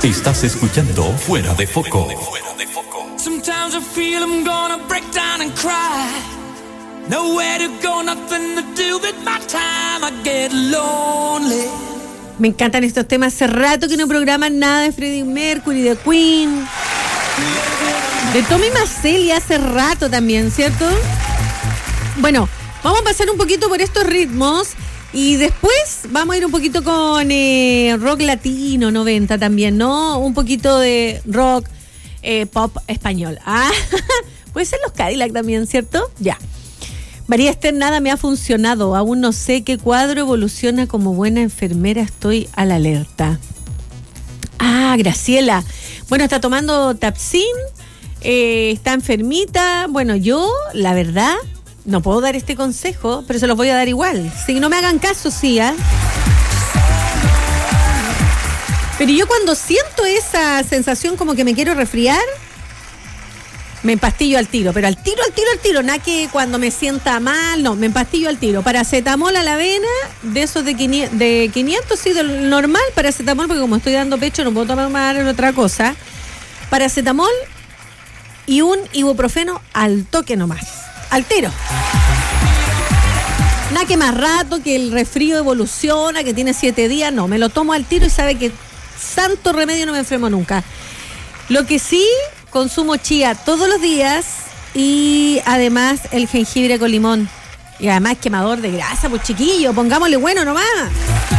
Estás escuchando Fuera de Foco. Sometimes I feel I'm gonna break down and cry. Nowhere to go, nothing to do with my time. I get lonely. Me encantan estos temas. Hace rato que no programan nada de Freddie Mercury, de Queen, de Tommy Maselli hace rato también, ¿cierto? Bueno, vamos a pasar un poquito por estos ritmos y después vamos a ir un poquito con rock latino 90 también, ¿no? Un poquito de rock pop español. Ah, puede ser los Cadillac también, ¿cierto? Ya. María Esther, nada me ha funcionado. Aún no sé qué cuadro evoluciona. Como buena enfermera estoy a la alerta. Ah, Graciela. Bueno, está tomando Tapsin. Está enfermita. Bueno, yo, la verdad, no puedo dar este consejo, pero se los voy a dar igual. Si no me hagan caso, sí, ¿eh? Pero yo cuando siento esa sensación como que me quiero resfriar, me empastillo al tiro, pero al tiro, nada que cuando me sienta mal, no, me empastillo al tiro. Paracetamol a la avena, de esos de 500, sí, del normal, paracetamol, porque como estoy dando pecho no puedo tomar otra cosa. Paracetamol y un ibuprofeno al toque nomás, al tiro. Nada que más rato, que el resfrío evoluciona, que tiene 7 días, no, me lo tomo al tiro y sabe que santo remedio no me enfermo nunca. Lo que sí, consumo chía todos los días y además el jengibre con limón. Y además quemador de grasa, pues chiquillo, pongámosle bueno nomás.